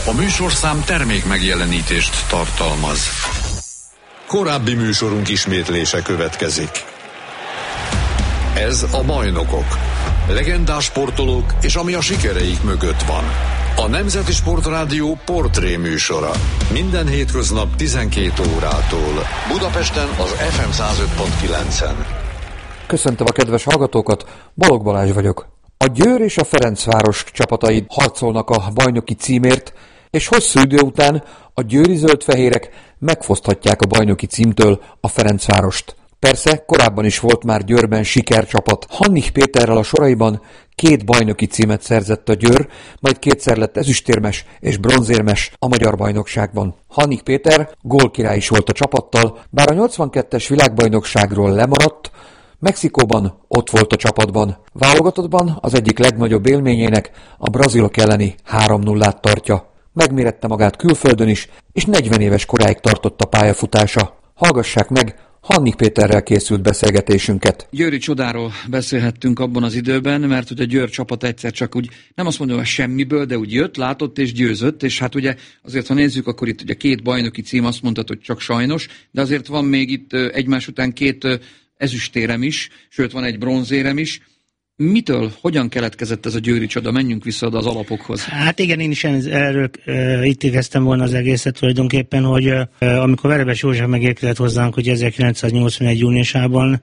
A műsorszám termék megjelenítést tartalmaz. Korábbi műsorunk ismétlése következik. Ez a Bajnokok. Legendás sportolók és ami a sikereik mögött van. A Nemzeti Sportrádió portré műsora. Minden hétköznap 12 órától. Budapesten az FM 105.9-en. Köszöntöm a kedves hallgatókat, Balogh Balázs vagyok. A Győr és a Ferencváros csapatai harcolnak a bajnoki címért, és hosszú idő után a győri zöldfehérek megfoszthatják a bajnoki címtől a Ferencvárost. Persze, korábban is volt már Győrben sikercsapat. Hannig Péterrel a soraiban 2 bajnoki címet szerzett a Győr, majd 2-szer lett ezüstérmes és bronzérmes a magyar bajnokságban. Hannig Péter gólkirály is volt a csapattal, bár a 82-es világbajnokságról lemaradt, Mexikóban ott volt a csapatban. Válogatottban az egyik legnagyobb élményének a brazilok elleni 3-0-át tartja. Megmérette magát külföldön is, és 40 éves koráig tartott a pályafutása. Hallgassák meg Hannig Péterrel készült beszélgetésünket. Győri csodáról beszélhettünk abban az időben, mert ugye a Győr csapat egyszer csak úgy, nem azt mondom, hogy semmiből, de úgy jött, látott és győzött, és hát ugye azért, ha nézzük, akkor itt ugye 2 bajnoki cím, azt mondtad, hogy csak sajnos, de azért van még itt egymás után 2 ezüstérem is, sőt van egy bronzérem is. Mitől, hogyan keletkezett ez a győri csoda? Menjünk vissza oda az alapokhoz. Hát igen, én is erről itt kezdtem volna az egészet tulajdonképpen, hogy amikor Verebes József megérkezett hozzánk, hogy 1981. júniusában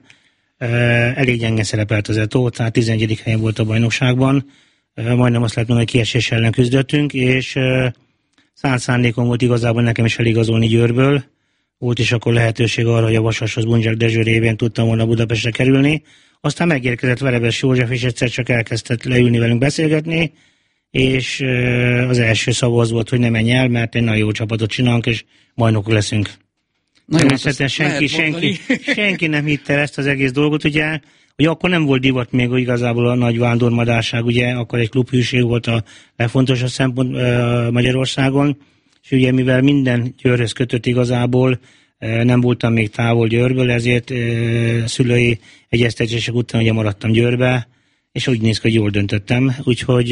elég gyenge szerepelt az Eto, tehát 11. helyen volt a bajnokságban, majdnem azt lehet mondani, hogy kiesés ellen küzdöttünk, és szánt szándékom volt igazából nekem is eligazolni Győrből. Volt is akkor lehetőség arra, hogy a Vasashoz Bundzsák Dezső révén tudtam volna Budapestre kerülni. Aztán megérkezett Verebes József, és egyszer csak elkezdett leülni velünk beszélgetni, és az első szava az volt, hogy ne menj el, mert egy nagyon jó csapatot csinálunk, és bajnokok leszünk. Természetesen senki nem hitte ezt az egész dolgot, ugye akkor nem volt divat még igazából a nagy vándormadárság, ugye akkor egy klubhűség volt a legfontosabb szempont Magyarországon, és ugye mivel minden Győrhöz kötött igazából, nem voltam még távol Győrből, ezért szülői egyeztetések után ugye maradtam Győrbe, és úgy néz ki, hogy jól döntöttem, úgyhogy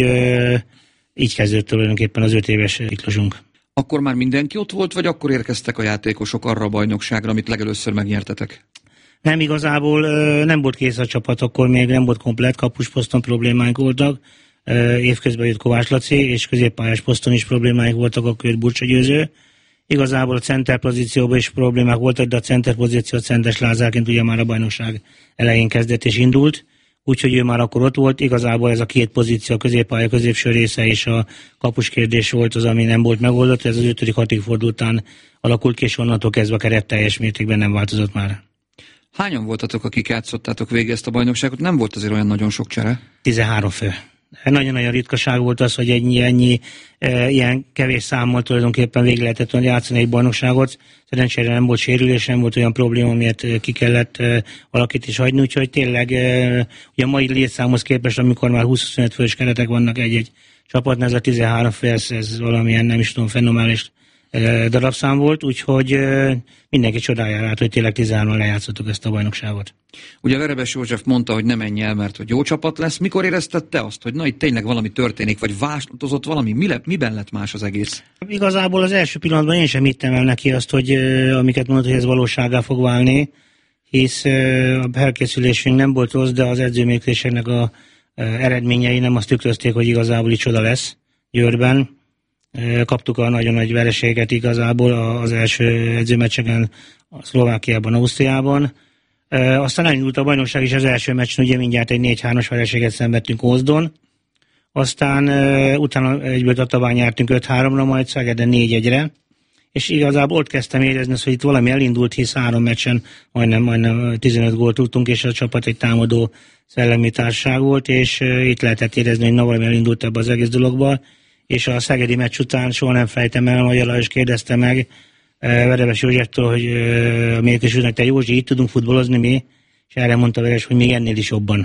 így kezdődött tulajdonképpen az 5 éves ciklusunk. Akkor már mindenki ott volt, vagy akkor érkeztek a játékosok arra a bajnokságra, amit legelőször megnyertetek? Nem, igazából nem volt kész a csapat, akkor még nem volt komplett, kapusposzton problémáink voltak, évközben jött Kovács Laci, és középpályás poszton is problémáink voltak, akkor jött Burcsa Győző. Igazából a center pozícióban is problémák voltak, de a center pozíció Szentes Lázárként ugye már a bajnokság elején kezdett és indult, úgyhogy ő már akkor ott volt. Igazából ez a 2 pozíció, a középpálya középső része és a kapus kérdés volt az, ami nem volt megoldott. Ez az 5.-6. forduló után alakult ki, és onnantól kezdve a keret teljes mértékben nem változott már. Hányan voltatok, akik játszottátok végig ezt a bajnokságot? Nem volt azért olyan nagyon sok csere? 13 fő. Nagyon-nagyon ritkaság volt az, hogy ennyi ilyen kevés számmal tulajdonképpen végig lehetett játszani egy bajnokságot. Szerencsére nem volt sérülés, nem volt olyan probléma, miért ki kellett valakit is hagyni, úgyhogy tényleg ugye a mai létszámhoz képest, amikor már 20-25 fős keretek vannak egy-egy csapatnál, ez a 13 fő, ez valamilyen, nem is tudom, fenomenális darabszám volt, úgyhogy mindenki csodálja rá, hogy tényleg 13-an lejátszottuk ezt a bajnokságot. Ugye Verebes József mondta, hogy ne menj el, mert hogy jó csapat lesz. Mikor érezted te azt, hogy na itt tényleg valami történik, vagy változott valami? Miben lett más az egész? Igazából az első pillanatban én sem hittem el neki azt, hogy amiket mondott, hogy ez valósággá fog válni, hisz a felkészülésünk nem volt rossz, de az edzőmérkőzéseknek a eredményei nem azt tükrözték, hogy igazából itt csoda lesz Győrben. Kaptuk a nagyon nagy vereséget igazából az első edzőmeccseken, a Szlovákiában, Ausztriában. Aztán elindult a bajnokság is az első meccsen, ugye mindjárt egy 4-3-as vereséget szenvedtünk Ózdon. Aztán utána egyből Tatabán nyertünk 5-3-ra, majd Szegeden 4-1-re. És igazából ott kezdtem érezni, hogy itt valami elindult, hisz 3 meccsen majdnem 15 gólt tudtunk, és a csapat egy támadó szellemi társaság volt, és itt lehetett érezni, hogy valami elindult ebbe az egész dologba. És a szegedi meccs után soha nem fejtem el, Magyar Lajos kérdezte meg Verebes Józseftől, hogy a mérkőzésnek, te Józsi, itt tudunk futballozni mi? És erre mondta Verebes, hogy még ennél is jobban.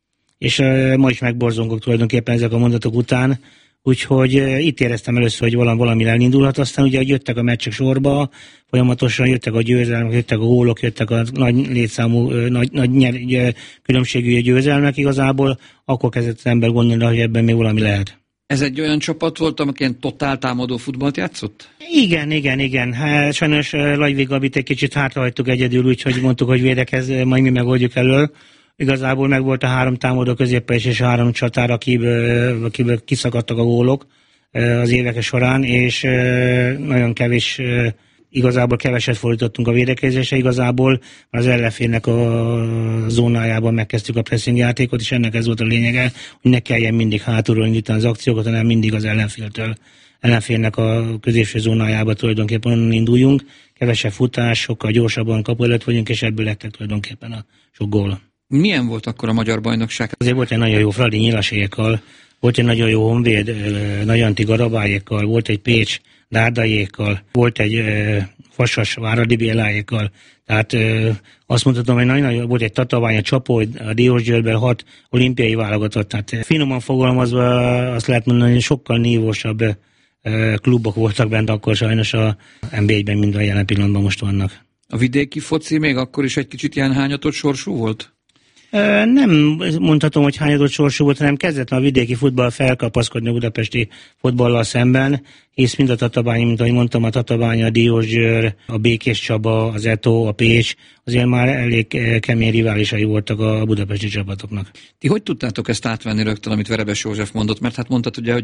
És ma is megborzongok tulajdonképpen ezek a mondatok után, úgyhogy itt éreztem először, hogy valami elindulhat, aztán ugye jöttek a meccsek sorba, folyamatosan jöttek a győzelmek, jöttek a gólok, jöttek a nagy létszámú, nagy különbségű győzelmek igazából, akkor kezdett az ember gondolni, hogy ebben még valami lehet. Ez egy olyan csapat volt, amelyik ilyen totál támadó futballt játszott? Igen. Hát sajnos Lajvig Gabit egy kicsit hátrahagytuk egyedül, úgyhogy mondtuk, hogy védekezz, majd mi megoldjuk elől. Igazából meg volt a 3 támadó középpes és a 3 csatár, akiből kiszakadtak a gólok az évek során, és nagyon kevés, igazából keveset fordítottunk a védekezésre, igazából az ellenfélnek a zónájában megkezdtük a pressing játékot, és ennek ez volt a lényege, hogy ne kelljen mindig hátulról indítani az akciókat, hanem mindig az ellenfélnek a középső zónájába tulajdonképpen onnan induljunk, kevesebb futás, sokkal gyorsabban kapu előtt vagyunk, és ebből lettek tulajdonképpen a sok gól. Milyen volt akkor a magyar bajnokság? Azért volt egy nagyon jó Fradi Nyilasékkal, volt egy nagyon jó Honvéd Nagyanti Garabájékkal, volt egy Pécs Dárdaiékkal, volt egy Vasas Váradi Bélájékkal, tehát azt mondhatom, hogy nagyon volt egy Tatabány, a Csapó, a Diósgyőrben 6 olimpiai válogatott, tehát finoman fogalmazva azt lehet mondani, hogy sokkal nívósabb klubok voltak bent akkor sajnos a NB1-ben, mint a jelen pillanatban most vannak. A vidéki foci még akkor is egy kicsit ilyen hányatott sorsú volt? Nem mondhatom, hogy hányadott sorsú volt, hanem kezdett a vidéki futball felkapaszkodni a budapesti futballal szemben, hisz mind a Tatabány, mint ahogy mondtam, a Tatabány, a Diósgyőr, a Békés Csaba, az Eto, a Pécs, azért már elég kemény riválisai voltak a budapesti csapatoknak. Ti hogy tudtátok ezt átvenni rögtön, amit Verebes József mondott? Mert hát mondtad ugye, hogy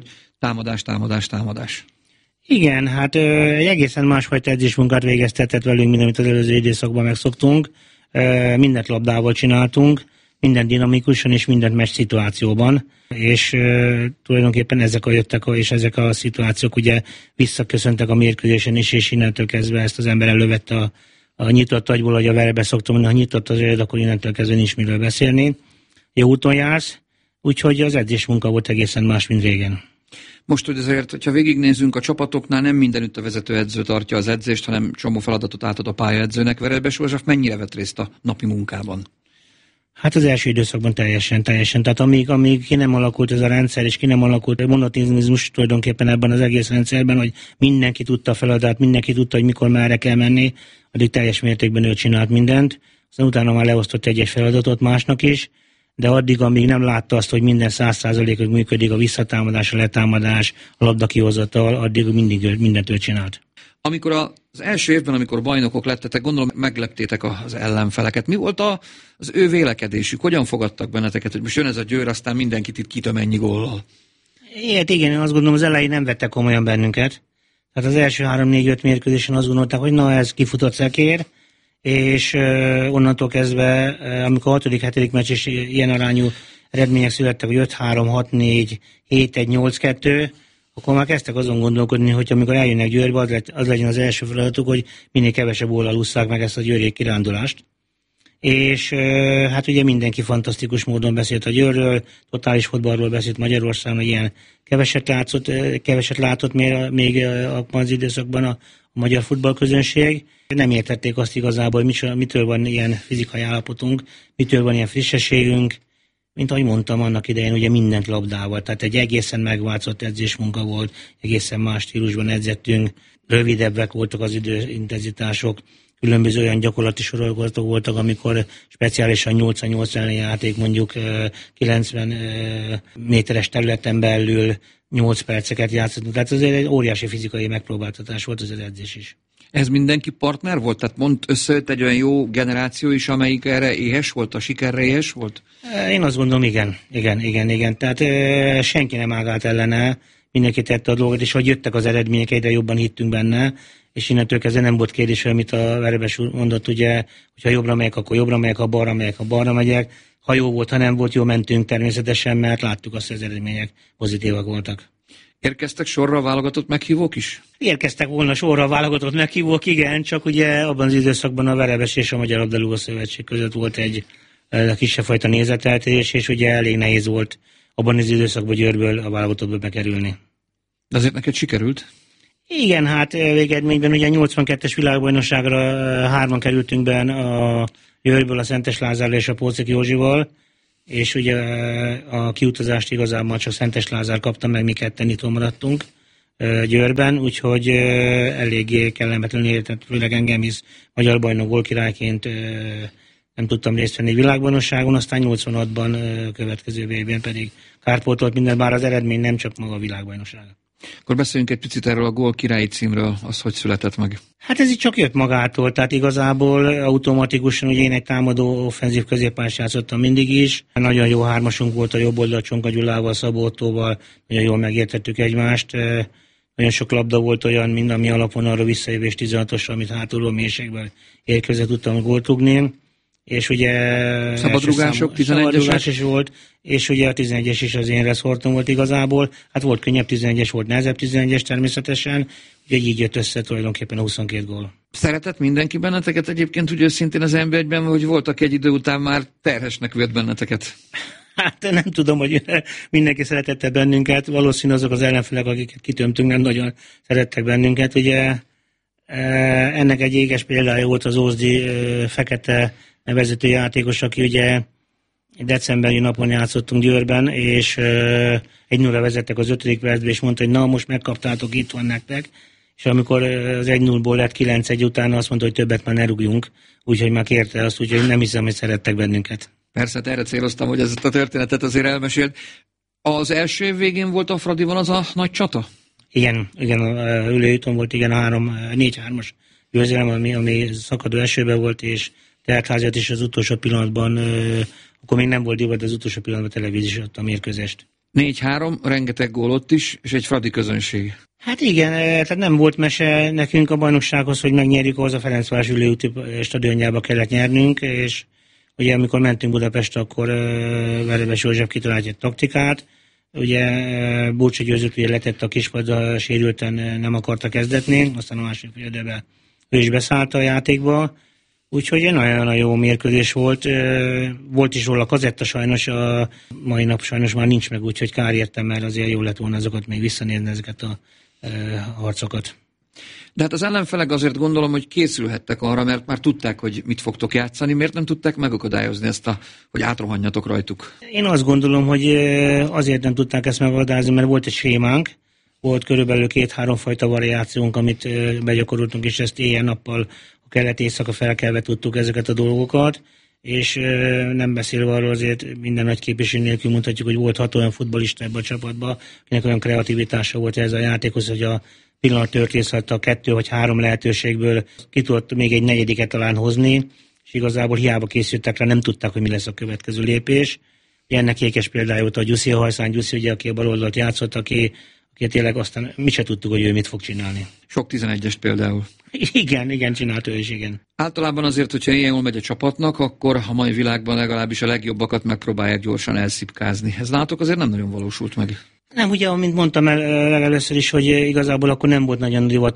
támadás. Igen, hát egy egészen másfajta edzésmunkát végeztetett velünk, mint amit az előző időszakban megszoktunk. Mindent labdával csináltunk, minden dinamikusan és mindent meccs szituációban, és tulajdonképpen ezek a szituációk ugye visszaköszöntek a mérkőzésen is, és innentől kezdve ezt az ember elővette a nyitott agyból, hogy a Verebe szoktam mondani, ha nyitott az agyad, akkor innentől kezdve nincs miről beszélni. Jó úton jársz, úgyhogy az edzés munka volt egészen más, mint régen. Most, hogy azért, hogyha végignézzünk a csapatoknál, nem mindenütt a vezetőedző tartja az edzést, hanem csomó feladatot átad a pályaedzőnek. Verebes József mennyire vett részt a napi munkában? Hát az első időszakban teljesen. Tehát amíg ki nem alakult ez a rendszer, és ki nem alakult a monotonizmus tulajdonképpen ebben az egész rendszerben, hogy mindenki tudta a feladatát, mindenki tudta, hogy mikor merre kell menni, addig teljes mértékben ő csinált mindent. Aztán utána már leosztott egy feladatot másnak is, de addig, amíg nem látta azt, hogy minden 100%-ig működik, a visszatámadás, a letámadás, a labdakihozatal, addig mindig mindent ő csinált. Amikor az első évben, amikor bajnokok lettetek, gondolom megleptétek az ellenfeleket. Mi volt az ő vélekedésük? Hogyan fogadtak benneteket, hogy most jön ez a Győr, aztán mindenkit itt kitöm ennyi góllal? Igen, én azt gondolom, az elején nem vettek komolyan bennünket. Tehát az első 3-4-5 mérkőzésen azt gondolták, hogy na, ez kifutott szekér, és onnantól kezdve, amikor a 6.-7. meccs és ilyen arányú eredmények születtek, hogy 5-3, 6-4, 7-1, 8-2, akkor már kezdtek azon gondolkodni, hogy amikor eljönnek Győrbe, az legyen az első feladatuk, hogy minél kevesebb óllal ússzák meg ezt a győri kirándulást. És hát ugye mindenki fantasztikus módon beszélt a Győrről, totális fotballról beszélt Magyarországon, hogy ilyen keveset látott még abban az időszakban a magyar futballközönség. Nem értették azt igazából, hogy mitől van ilyen fizikai állapotunk, mitől van ilyen frissességünk. Mint ahogy mondtam annak idején, ugye mindent labdával, tehát egy egészen megváltozott edzésmunka volt, egészen más stílusban edzettünk, rövidebbek voltak az időintenzitások, különböző olyan gyakorlati sorozatok voltak, amikor speciálisan 8-8 elleni játék mondjuk 90 méteres területen belül 8 perceket játszottunk, tehát azért egy óriási fizikai megpróbáltatás volt az edzés is. Ez mindenki partner volt? Tehát összejött egy olyan jó generáció is, amelyik erre éhes volt, a sikerre éhes volt? Én azt gondolom, igen. Tehát senki nem ágált ellene, mindenki tette a dolgot, és hogy jöttek az eredmények, egyre jobban hittünk benne, és innentől kezdve nem volt kérdés, amit a Verebes úr mondott, ugye, hogyha jobbra megyek, akkor jobbra megyek, ha balra megyek, ha balra megyek. Ha jó volt, ha nem volt jó, mentünk természetesen, mert láttuk azt, hogy az eredmények pozitívak voltak. Érkeztek sorra a válogatott meghívók is? Érkeztek volna sorra a válogatott meghívók, igen, csak ugye abban az időszakban a Verebes és a Magyar Labdarúgó Szövetség között volt egy kisebb fajta nézeteltérés, és ugye elég nehéz volt abban az időszakban Győrből a válogatottba bekerülni. De azért neked sikerült? Igen, hát végeredményben ugye a 82-es világbajnokságra 3-an kerültünk be a Győrből, a Szentes Lázárral és a Póczék Józsival, és ugye a kiutazást igazából csak Szentes Lázár kapta meg, mi ketten itthon maradtunk Győrben, úgyhogy eléggé kellemetlen értett, főleg engem is magyar bajnok gólkirályként nem tudtam részt venni világbajnokságon, aztán 86-ban következő VB-n pedig kárpótolt minden, bár az eredmény nem csak maga a világbajnokság. Akkor beszéljünk egy picit erről a gól királyi címről, az hogy született meg? Hát ez így csak jött magától, tehát igazából automatikusan, ugye én egy támadó offenzív középpályást játszottam mindig is. Nagyon jó hármasunk volt a jobb oldal, Csonka Gyulával, Szabó Ottóval, nagyon jól megértettük egymást. Nagyon sok labda volt olyan, mint ami alapon arra visszajövés 16-osra, amit hátulról mélységből érkezett, tudtam gólt rúgni. És ugye szabadrugások, 11-es is volt, és ugye a 11-es is az én reszortom volt igazából. Hát volt könnyebb 11-es, volt nehezebb 11-es természetesen, ugye így jött össze tulajdonképpen a 22 gól. Szeretett mindenki benneteket egyébként úgy őszintén az NB1-ben, hogy voltak egy idő után már terhesnek vett benneteket? Hát nem tudom, hogy mindenki szeretette bennünket, valószínű azok az ellenfelek, akiket kitömtünk, nem nagyon szerettek bennünket. Ugye ennek egy éges példája volt az Ózdi Fekete nevezető játékos, aki ugye decemberi napon játszottunk Győrben, és 1-0-ra vezettek az 5. percben, és mondta, hogy na, most megkaptátok, itt van nektek. És amikor az 1-0-ból lett 9-1 utána, azt mondta, hogy többet már ne rúgjunk, úgyhogy már kérte azt, úgyhogy nem hiszem, hogy szerettek bennünket. Persze, hát erre céloztam, hogy ezt a történetet azért elmesélt. Az első év végén volt a Fradival az a nagy csata? Igen, ülőjuton volt, igen, 4-3-as győzelem, ami szakadó esőben volt, és Teltháziat is az utolsó pillanatban, akkor még nem volt divat, az utolsó pillanatban televíziós adta a mérkőzést. 4-3, rengeteg gól ott is, és egy fradi közönség. Hát igen, tehát nem volt mese nekünk a bajnoksághoz, hogy megnyerjük, ahhoz a Ferencváros ülőúti stadionjába kellett nyernünk, és ugye amikor mentünk Budapestre, akkor Verebes József kitalált egy taktikát, ugye Burcsa Győzőt ugye letett a kispadra, sérülten nem akarta kezdetni, aztán a másik félidőben ő is beszállt a játékba, úgyhogy nagyon jó mérkőzés volt. Volt is róla kazetta, sajnos a mai nap sajnos már nincs meg, úgyhogy kár értem, mert azért jó lett volna azokat még visszanézni, ezeket a harcokat. De hát az ellenfelek azért gondolom, hogy készülhettek arra, mert már tudták, hogy mit fogtok játszani. Miért nem tudták megakadályozni ezt, hogy átrohanjatok rajtuk? Én azt gondolom, hogy azért nem tudták ezt megakadályozni, mert volt egy sémánk, volt körülbelül 2-3 fajta variációnk, amit begyakoroltunk, és ezt éjjel-nappal a kelet-éjszaka felkelve tudtuk ezeket a dolgokat, és nem beszélve arról azért minden nagy képviselő nélkül mondhatjuk, hogy volt 6 olyan futballista ebben a csapatban, akinek olyan kreativitása volt ez a játékhoz, hogy a pillanat történt a 2 vagy 3 lehetőségből ki tudott még egy negyediket talán hozni, és igazából hiába készültek rá, nem tudták, hogy mi lesz a következő lépés. Ennek ékes példája volt a Gyuszi, a Hajszán Gyuszi, ugye, aki a bal oldalt játszott, aki tényleg aztán mi se tudtuk, hogy ő mit fog csinálni. Sok 11-est például. Igen, csinált ő is, igen. Általában azért, hogyha ilyen jól megy a csapatnak, akkor a mai világban legalábbis a legjobbakat megpróbálják gyorsan elszipkázni. Ez látok azért nem nagyon valósult meg. Nem, ugye, amint mondtam legelőször is, hogy igazából akkor nem volt nagyon divat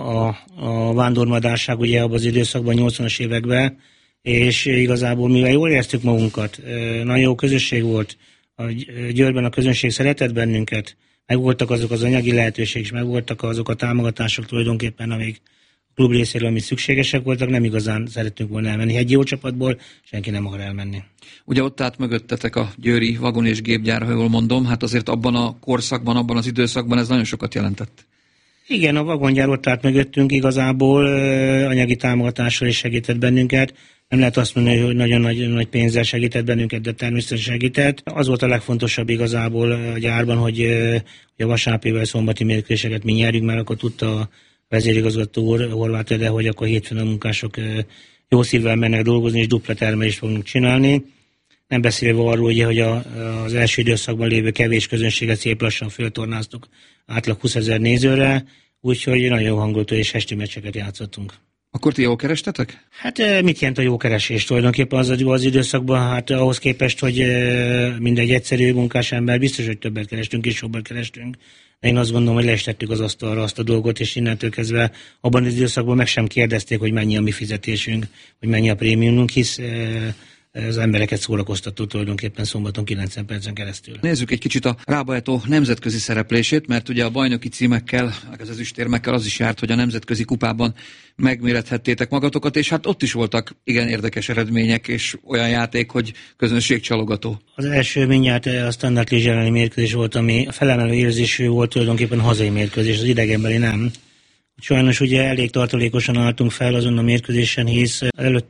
a vándormadárság, ugye abban az időszakban, 80-as években, és igazából mivel jól éreztük magunkat, nagyon jó közösség volt, a Győrben a közönség szeretett bennünket, megvoltak azok az anyagi lehetőségek, és megvoltak azok a támogatások tulajdonképpen, amik a klub részéről, ami szükségesek voltak, nem igazán szerettünk volna elmenni. Egy jó csapatból senki nem akar elmenni. Ugye ott állt mögöttetek a győri vagon- és gépgyár, ha jól mondom, hát azért abban a korszakban, abban az időszakban ez nagyon sokat jelentett. Igen, a vagongyár ott állt mögöttünk igazából, anyagi támogatással is segített bennünket. Nem lehet azt mondani, hogy nagyon nagy pénzzel segített bennünket, de természetesen segített. Az volt a legfontosabb igazából a gyárban, hogy a vasárnapével szombati mérkőzéseket mi nyerjük, mert akkor tudta a vezérigazgató úr, Horváth Ede, hogy akkor hétfőn a munkások jó szívvel mennek dolgozni, és dupla termelést fogunk csinálni. Nem beszélve arról, ugye, hogy az első időszakban lévő kevés közönséget szép lassan föltornáztuk átlag 20 000 nézőre, úgyhogy nagyon jó hangulatú és esti meccseket játszottunk. Akkor ti jól kerestetek? Hát mit jelent a jó keresés tulajdonképpen az időszakban? Hát ahhoz képest, hogy mindegy egyszerű munkás ember, biztos, hogy többet kerestünk és jobban kerestünk. De én azt gondolom, hogy leestettük az asztalra azt a dolgot, és innentől kezdve abban az időszakban meg sem kérdezték, hogy mennyi a mi fizetésünk, hogy mennyi a prémiumunk, hisz az embereket szórakoztató tulajdonképpen szombaton 90 percen keresztül. Nézzük egy kicsit a Rábahetó nemzetközi szereplését, mert ugye a bajnoki címekkel, az ezüstérmekkel az is járt, hogy a nemzetközi kupában megmérethettétek magatokat, és hát ott is voltak igen érdekes eredmények, és olyan játék, hogy közönségcsalogató. Az első mindjárt a Standard Liège elleni mérkőzés volt, ami felemelő érzésű volt, tulajdonképpen hazai mérkőzés, az idegenbeli nem. Sajnos ugye elég tartalékosan álltunk fel azon a mérkőzésen, hisz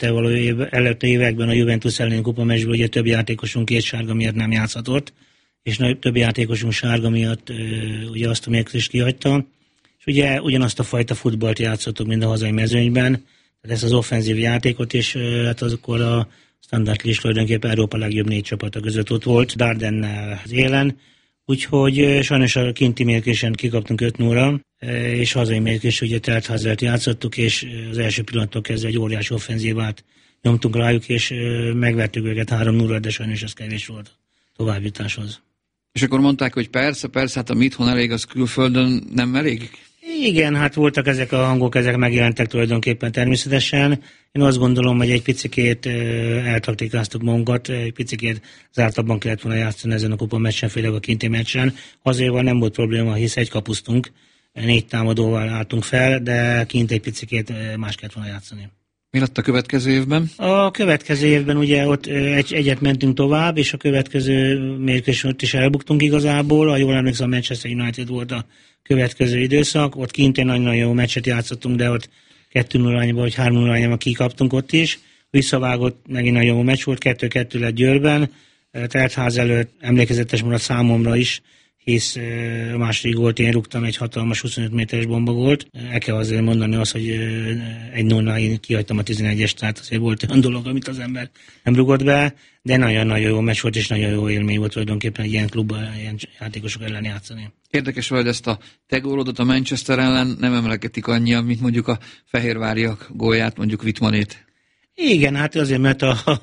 előtte években a Juventus elleni kupameccsből ugye több játékosunk 2 sárga miatt nem játszhatott, és több játékosunk sárga miatt ugye azt a mérkőzést kihagyta. És ugye ugyanazt a fajta futballt játszottuk, mint a hazai mezőnyben, tehát ezt az offenzív játékot, és hát akkor a Standard Liège tulajdonképpen Európa legjobb 4 csapata között ott volt, Dardennel az élen, úgyhogy sajnos a kinti mérkőzésen kikaptunk 5-0-ra, és hazai mérkőzésen ugye teltházelt játszottuk, és az első pillanattól kezdve egy óriási offenzívát nyomtunk rájuk, és megvertük őket 3-0-ra, de sajnos ez kevés volt továbbjutáshoz. És akkor mondták, hogy persze, hát ami itthon elég, az külföldön nem elég? Igen, hát voltak ezek a hangok, ezek megjelentek tulajdonképpen természetesen. Én azt gondolom, hogy egy picikét eltaktikáztuk magunkat, egy picikét zártabban kellett volna játszani ezen a kupameccsen, főleg a kinti meccsen. Azért nem volt probléma, hisz egy kapusztunk, 4 támadóval álltunk fel, de kint egy picikét más kellett volna játszani. Mi lett a következő évben? A következő évben ugye ott egyet mentünk tovább, és a következő mérkőzésen ott is elbuktunk igazából. Ha jól emlékszem, a Manchester United volt a következő időszak. Ott kint egy nagyon jó meccset játszottunk, de ott 2-0-ba vagy 3-0-ba kikaptunk ott is. Visszavágott, megint nagyon jó meccs volt, 2-2 lett Győrben. Teltház előtt emlékezetes maradt számomra is, hisz a második gólt én rúgtam, egy hatalmas 25 méteres bombagolt. El kell azért mondani azt, hogy 1-0-nál én kihagytam a 11-est, tehát azért volt olyan dolog, amit az ember nem rúgott be, de nagyon-nagyon jó meccs volt, és nagyon jó élmény volt tulajdonképpen egy ilyen klubban, ilyen játékosok ellen játszani. Érdekes, hogy ezt a te gólodat a Manchester ellen nem emlegetik annyian, mint mondjuk a fehérváriak gólját, mondjuk Wittmannét. Igen, hát azért, mert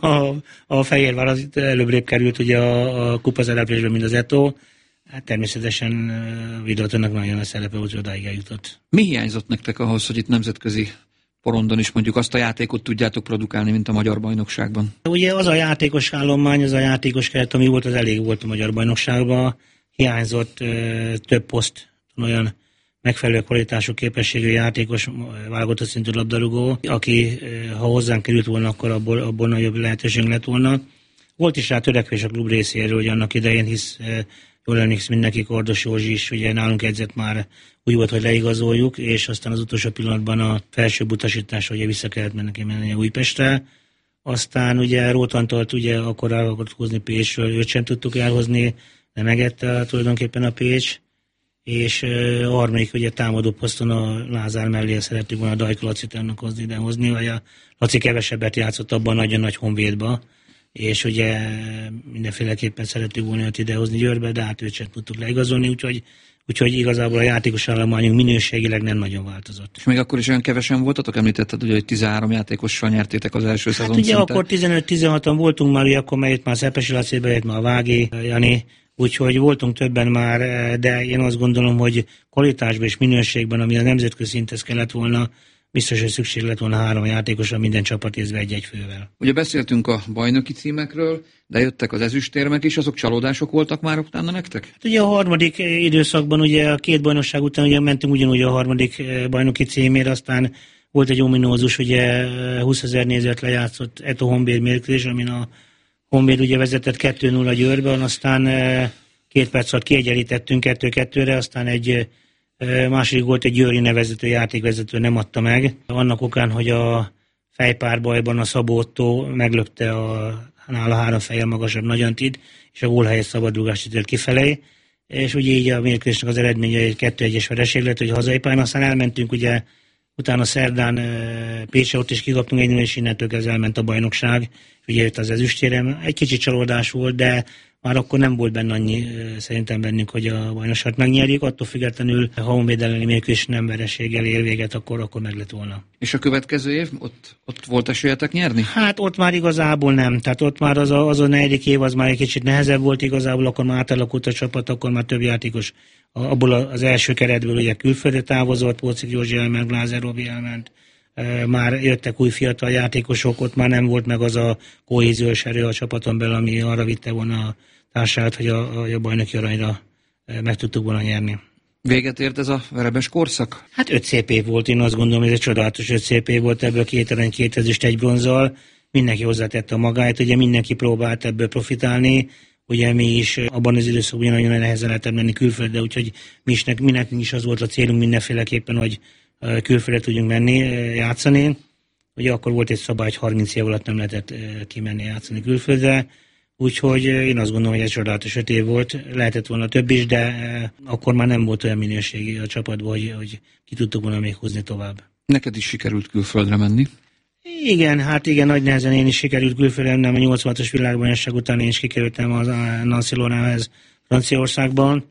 a Fehérvár az előbbre került ugye a kupaszereplésben, mint az Eto'o. Hát természetesen Videótonnak nagyon a szerepe volt, hogy odáig eljutott. Mi hiányzott nektek ahhoz, hogy itt nemzetközi porondon is mondjuk azt a játékot tudjátok produkálni, mint a magyar bajnokságban? Ugye az a játékos állomány, az a játékos keret, ami volt, az elég volt a magyar bajnokságban. Hiányzott több poszt, olyan megfelelő kvalitású képességű játékos, válogatott szintű labdarúgó, aki ha hozzánk került volna, akkor abból nagyobb lehetőség lett volna. Volt is rá törekvés a klub részéről, hogy annak idején, hisz jól emlékszem mindenki, Kordos Józsi is ugye nálunk edzett már, úgy volt, hogy leigazoljuk, és aztán az utolsó pillanatban a felsőbb utasításra ugye vissza kellett menni Újpestre. Aztán ugye Rótantolt ugye akkor el akart húzni Pécsről, őt sem tudtuk elhozni, de megette tulajdonképpen a Pécs, és a harmadik ugye támadó poszton a Lázár mellé szerettük volna a Dajka Lacit ennek hozni, vagy a Laci kevesebbet játszott abban a nagyon nagy Honvédba, és ugye mindenféleképpen szerettük volna őt idehozni Győrbe, de hát őt sem tudtuk leigazolni, úgyhogy igazából a játékos állományunk minőségileg nem nagyon változott. És még akkor is olyan kevesen voltatok? Említetted, ugye, hogy 13 játékossal nyertétek az első szezon. Hát ugye akkor 15-16-an voltunk már, ugye akkor jött már Szepesi Laci, bejött már Vági, Jani, úgyhogy voltunk többen már, de én azt gondolom, hogy kvalitásban és minőségben, ami a nemzetközi szinthez kellett volna, biztos, hogy szükség lett volna 3 játékosra, minden csapat észve egy fővel. Ugye beszéltünk a bajnoki címekről, de jöttek az ezüstérmek is, azok csalódások voltak már utána nektek? Hát ugye a harmadik időszakban, ugye a 2 bajnokság után ugye mentünk ugyanúgy a harmadik bajnoki címért, aztán volt egy ominózus, ugye 20 000 nézőt lejátszott Eto'o Honvéd mérkőzés, amin a Honvéd ugye vezetett 2-0 Győrben, aztán 2 perc alatt kiegyenlítettünk 2-2-re, aztán egy második volt egy Győri nevezető játékvezető nem adta meg. Annak okán, hogy a fejpárbajban a Szabó Ottó meglökte nála 3 fejjel magasabb Nagyantit, és a gólhelyes szabadrúgást ítélt kifelé, és ugye így a mérkőzésnek az eredménye egy 2-1-es vereség lett, hogy hazai pályán, aztán elmentünk ugye utána szerdán Pécsre, ott is kikaptunk egy, és innentől kezdve elment a bajnokság, és ugye jött az ezüstérem. Egy kicsit csalódás volt, de már akkor nem volt benne annyi szerintem bennünk, hogy a bajnokságot megnyerjük, attól függetlenül, ha Honvéd elleni mérkőzés nem vereséggel ér véget, akkor meg lett volna. És a következő év? Ott volt esélyetek nyerni? Hát ott már igazából nem. Tehát ott már az a 4. év az már egy kicsit nehezebb volt igazából, akkor már átalakult a csapat, akkor már több játékos abból az első keretből ugye külföldre távozott, Pócik Józsi elment, Glázer Robi elment, már jöttek új fiatal játékosok, ott már nem volt meg az a kohéziós erő a csapaton belül, ami arra vitte volna a társát, hogy a bajnoki aranyra meg tudtuk volna nyerni. Véget ért ez a verebes korszak? Hát 5 szép év volt, én azt gondolom, hogy ez egy csodálatos 5 szép év volt, ebből 2 arany, 2 ezüst, 1 bronzzal. Mindenki hozzátette a magáit, ugye mindenki próbált ebből profitálni, ugye mi is abban az időszakban nagyon nehezen lehetett menni külföldre, úgyhogy mi nekünk is az volt a célunk mindenféleképpen, hogy külföldre tudjunk menni, játszani. Ugye akkor volt egy szabály, hogy 30 év alatt nem lehetett kimenni játszani külföldre, úgyhogy én azt gondolom, hogy ez csodálatos 5 év volt, lehetett volna több is, de akkor már nem volt olyan minőségi a csapatban, hogy ki tudtuk volna még húzni tovább. Neked is sikerült külföldre menni? Igen, hát igen, nagy nehezen én is sikerült külföldre mennem, a 86-os világbajnokság után én is kikerültem a Nancy Lorrainhez Franciaországban.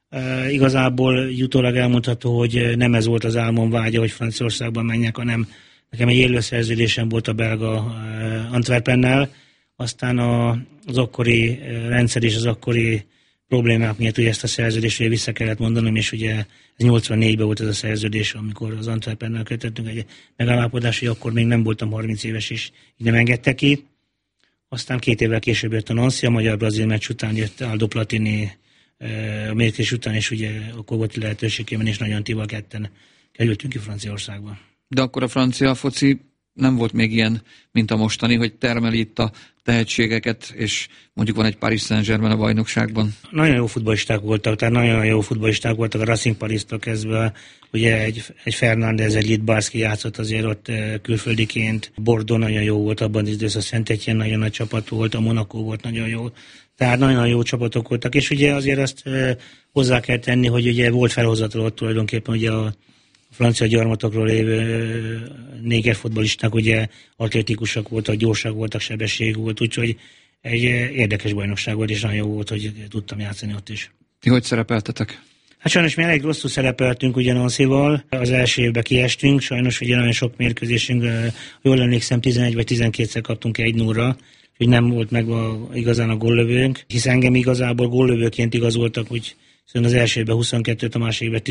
Igazából jutólag elmondható, hogy nem ez volt az álmom vágya, hogy Franciaországban menjek, hanem nekem egy élő szerződésem volt a belga Antwerpennel, aztán az akkori rendszer és az akkori problémák miatt ugye ezt a szerződést ugye vissza kellett mondanom, és ugye ez 84-ben volt ez a szerződés, amikor az Antwerpennel kötöttünk egy megállapodás, hogy akkor még nem voltam 30 éves, és így nem engedtek ki. Aztán 2 évvel később jött a Nancy, a magyar-brazil meccs után jött Aldo Platini a mérkőzés után, és ugye akkor volt lehetőségében, és nagyon tival ketten kerültünk ki Franciaországba. De akkor a francia foci nem volt még ilyen, mint a mostani, hogy termeli itt a tehetségeket, és mondjuk van egy Paris Saint-Germain a bajnokságban. Nagyon jó futballisták voltak, tehát nagyon jó futballisták voltak a Racing Paris-tól kezdve, ugye egy Fernández, egy Littbarski játszott azért ott külföldiként, Bordeaux nagyon jó volt abban az időszak, Saint-Étienne nagyon nagy csapat volt, a Monaco volt nagyon jó, tehát nagyon jó csapatok voltak, és ugye azért azt hozzá kell tenni, hogy ugye volt felhozatal tulajdonképpen ugye a francia gyarmatokról lévő néger futballisták ugye atlétikusak voltak, gyorsak voltak, sebesség volt, úgyhogy egy érdekes bajnokság volt, és nagyon jó volt, hogy tudtam játszani ott is. Ti hogy szerepeltetek? Hát sajnos mi elég rosszul szerepeltünk ugye Nancyval, az első évben kiestünk, sajnos ugye nagyon sok mérkőzésünk, jól emlékszem 11 vagy 12-szer kaptunk 1-0-ra, hogy nem volt meg igazán a góllövőnk, hisz engem igazából góllövőként igazoltak, úgy az első évben 22-t, a másik évben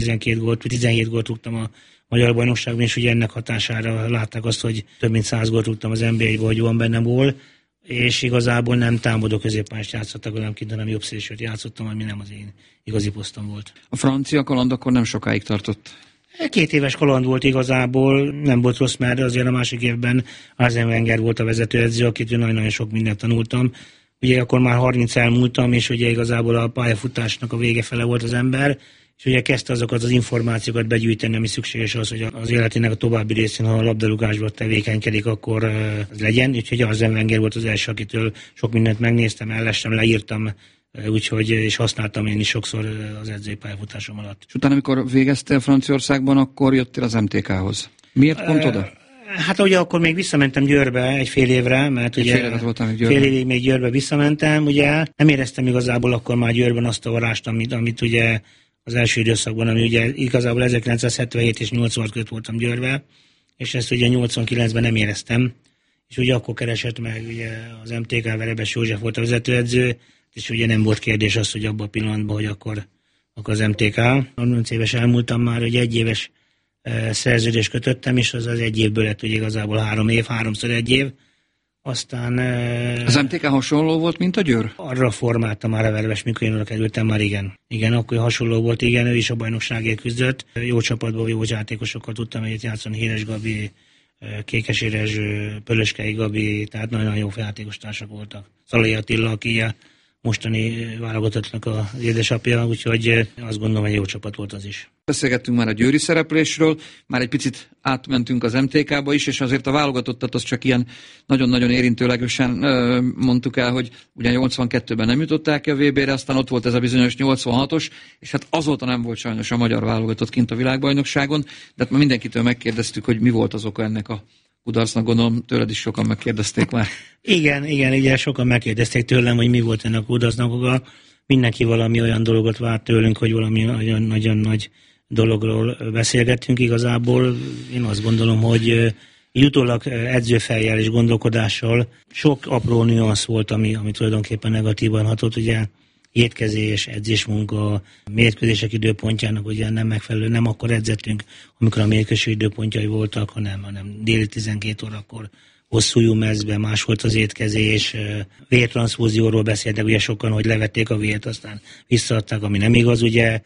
17 gólt rúgtam a magyar bajnokságban, és ugye ennek hatására látták azt, hogy több mint 100 gólt rúgtam az NBA-be, hogy van bennem gól, és igazából nem támadó középpályást játszottak velem kint, hanem jobb szélsőt játszottam, ami nem az én igazi posztom volt. A francia kaland akkor nem sokáig tartott. 2 éves kaland volt igazából, nem volt rossz, mert azért a másik évben Arsène Wenger volt a vezetőedző, akit nagyon-nagyon sok mindent tanultam. Ugye akkor már 30 elmúltam, és ugye igazából a pályafutásnak a vége fele volt az ember, és ugye kezdte azokat az információkat begyűjteni, ami szükséges az, hogy az életének a további részén, ha a labdarúgásban tevékenykedik, akkor az legyen. Úgyhogy Arsène Wenger volt az első, akitől sok mindent megnéztem, ellestem, leírtam, úgyhogy, és használtam én is sokszor az edzői pályafutásom alatt. És utána, amikor végeztél Franciaországban, akkor jöttél az MTK-hoz. Miért pont oda? Hát ugye akkor még visszamentem Győrbe egy fél évre, mert ugye fél évig még Győrbe visszamentem, ugye nem éreztem igazából akkor már Győrben azt a varást, amit ugye az első időszakban, ami ugye igazából 1977 és 86 között voltam Győrbe, és ezt ugye 89-ben nem éreztem, és ugye akkor keresett meg ugye az MTK, Verebes József volt a vezetőedző, és ugye nem volt kérdés az, hogy abban a pillanatban, hogy akkor az MTK. 30 éves elmúltam már, hogy 1 éves szerződést kötöttem, és az 1 évből lett ugye igazából 3 év, 3-szor 1 év. Aztán... Az MTK hasonló volt, mint a Győr? Arra formáltam már a Verebes, mikor én kerültem már, igen. Igen, akkor hasonló volt, igen, ő is a bajnokságért küzdött. Jó csapatból, jó játékosokkal tudtam együtt játszani, Híres Gabi, Kékes Érezső, Pölöskei Gabi, tehát nagyon jó játékostársak voltak. Szalai Attila, aki mostani válogatottnak az édesapja, úgyhogy azt gondolom, hogy jó csapat volt az is. Beszélgettünk már a győri szereplésről, már egy picit átmentünk az MTK-ba is, és azért a válogatottat az csak ilyen nagyon-nagyon érintőlegesen mondtuk el, hogy ugye 82-ben nem jutották ki a VB-re, aztán ott volt ez a bizonyos 86-os, és hát azóta nem volt sajnos a magyar válogatott kint a világbajnokságon, de hát már mindenkitől megkérdeztük, hogy mi volt az oka ennek a kudarcnak, gondolom tőled is sokan megkérdezték már. Igen, ugye sokan megkérdezték tőlem, hogy mi volt ennek a kudarcnak oka. Mindenki valami olyan dologot várt tőlünk, hogy valami nagyon nagy dologról beszélgettünk igazából. Én azt gondolom, hogy utólag edzőfejjel és gondolkodással sok apró nüansz volt, ami tulajdonképpen negatívan hatott. Ugye étkezés, edzésmunka, mérkőzések időpontjának ugye nem megfelelő, nem akkor edzettünk, amikor a mérkőzés időpontjai voltak, hanem déli 12 órakor hosszú mezben, más volt az étkezés, vértranszfúzióról beszéltek ugye sokan, hogy levették a vért, aztán visszaadták, ami nem igaz, ugye.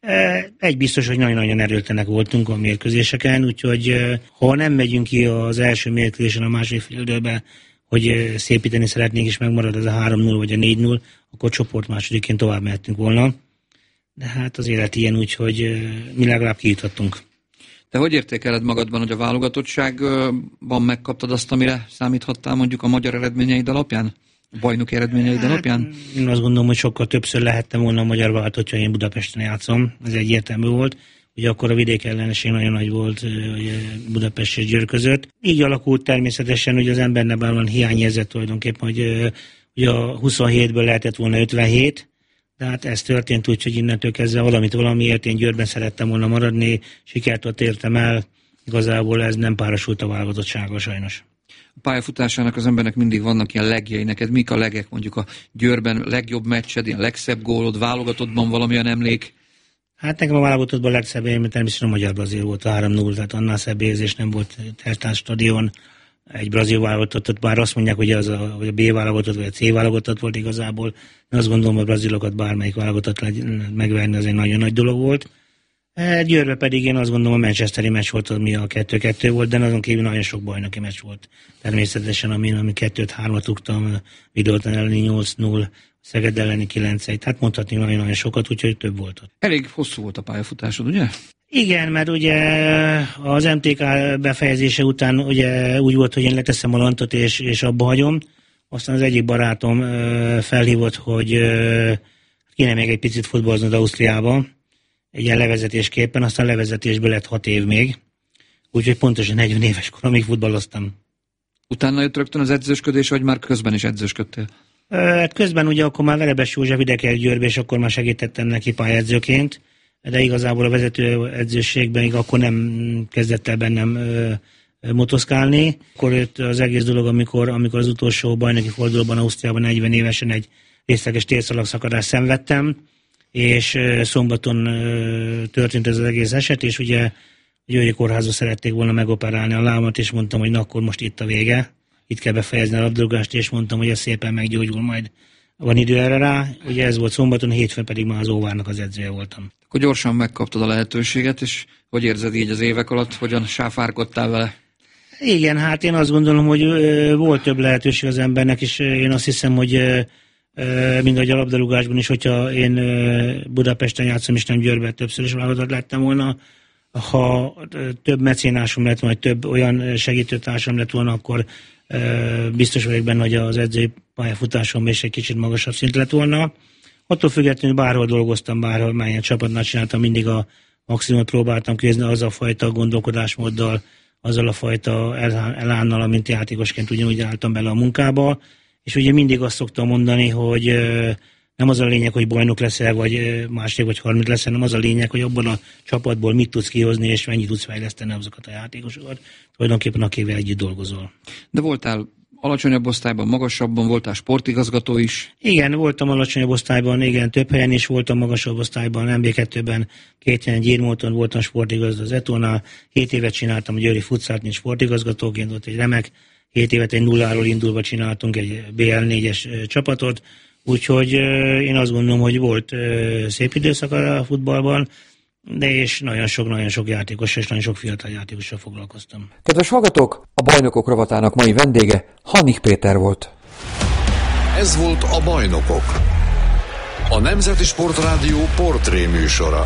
Egy biztos, hogy nagyon-nagyon erőtlenek voltunk a mérkőzéseken, úgyhogy ha nem megyünk ki az első mérkőzésen a második fél időbe, hogy szépíteni szeretnénk, és megmarad ez a 3-0 vagy a 4-0, akkor csoport másodiként tovább mehettünk volna. De hát az élet ilyen, úgyhogy mi legalább kijutottunk. Te hogy értékeled magadban, hogy a válogatottságban megkaptad azt, amire számíthattál mondjuk a magyar eredményeid alapján? A bajnoki eredményeid alapján? Én azt gondolom, hogy sokkal többször lehettem volna a magyar válogatott, hogy én Budapesten játszom. Ez egyértelmű volt. Ugye akkor a vidék ellenesség nagyon nagy volt Budapest és Győr között. Így alakult természetesen, hogy az embernek van hiányérzet tulajdonképpen, hogy ugye a 27-ből lehetett volna 57, de hát ez történt úgy, hogy innentől kezdve valamiért én Győrben szerettem volna maradni, sikert ott értem el, igazából ez nem párosult a válogatottsággal sajnos. A pályafutásának az embernek mindig vannak ilyen legjei. Neked mik a legek, mondjuk a Győrben legjobb meccsed, ilyen legszebb gólod, válogatottban valamilyen emlék? Hát nekem a válogatottban a legszebb élmény természetesen a magyar-brazil volt, a 3-0, tehát annál szebb érzés nem volt Hertán stadion. Egy brazil válogatottat, bár azt mondják, hogy az hogy a B válogatott vagy a C válogatott volt igazából. Én azt gondolom, hogy a brazilokat bármelyik válogatott megverni, az egy nagyon nagy dolog volt. Győrbe pedig én azt gondolom, a manchesteri meccs volt, ami a 2-2 volt, de azon kívül nagyon sok bajnoki meccs volt. Természetesen, ami 2-3-at rúgtam, Vidoltán elleni 8-0, Szeged elleni 9-1, hát mondhatni nagyon-nagyon sokat, úgyhogy több volt ott. Elég hosszú volt a pályafutásod, ugye? Igen, mert ugye az MTK befejezése után ugye úgy volt, hogy én leteszem a lantot és abba hagyom. Aztán az egyik barátom felhívott, hogy kéne még egy picit futballoznod Ausztriába, egy ilyen levezetésképpen, aztán levezetésből lett 6 év még. Úgyhogy pontosan 40 éves koromig futballoztam. Utána jött rögtön az edzősködés, vagy már közben is edzősködtél? Hát közben ugye akkor már Verebes József ide került Győrbe, és akkor már segítettem neki pályázőként, de igazából a vezető edzőségben akkor nem kezdett el bennem motoszkálni. Akkor jött az egész dolog, amikor az utolsó bajnoki fordulóban Ausztriában 40 évesen egy részleges térszalagszakadást szenvedtem, és szombaton történt ez az egész eset, és ugye a Győri kórházba szerették volna megoperálni a lábamat, és mondtam, hogy na akkor most itt a vége, itt kell befejezni a labdarúgást, és mondtam, hogy ez szépen meggyógyul, majd van idő erre rá. Ugye ez volt szombaton, hétfőn pedig már az Óvárnak az edzője voltam. Akkor gyorsan megkaptad a lehetőséget, és hogy érzed így az évek alatt, hogyan sáfárkodtál vele? Igen, hát én azt gondolom, hogy volt több lehetőség az embernek, és én azt hiszem, hogy mindegy a labdarúgásban is, hogyha én Budapesten játszom, és nem Győrben, többször is válogatott lettem volna. Ha több mecénásom lett, vagy több olyan segítőtársam lett volna, akkor biztos vagyok benne, hogy az edzői pályafutásom is egy kicsit magasabb szint lett volna. Attól függetlenül bárhol dolgoztam, bárhol melyen csapatnál csináltam, mindig a maximumot próbáltam kézni az a fajta gondolkodásmóddal, azzal a fajta elánnal, amint játékosként ugyanúgy álltam bele a munkába. És ugye mindig azt szoktam mondani, hogy nem az a lényeg, hogy bajnok leszel, vagy második, vagy harmadik leszel, hanem az a lényeg, hogy abban a csapatból mit tudsz kihozni, és mennyit tudsz fejleszteni azokat a játékosokat, tulajdonképpen akivel együtt dolgozol. De voltál alacsonyabb osztályban, magasabban, voltál sportigazgató is? Igen, voltam alacsonyabb osztályban, igen, több helyen is voltam magasabb osztályban, MB2-ben 2 helyen Gyirmóton voltam sportigazgató az Etónál, 7 évet csináltam a Győri futszált, mint sportigazgatóként, ott egy remek 7 évet egy nulláról indulva csináltunk egy BL4-es csapatot, úgyhogy én azt gondolom, hogy volt szép időszak a futballban, de és nagyon sok játékos és nagyon sok fiatal játékossal foglalkoztam. Kedves hallgatók, a Bajnokok rovatának mai vendége Hannig Péter volt. Ez volt a Bajnokok, a Nemzeti Sportrádió portré műsora.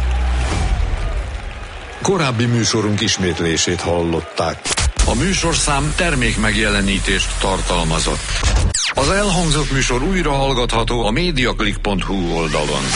Korábbi műsorunk ismétlését hallották. A műsorszám termék megjelenítést tartalmazott. Az elhangzott műsor újra hallgatható a mediaclick.hu oldalon.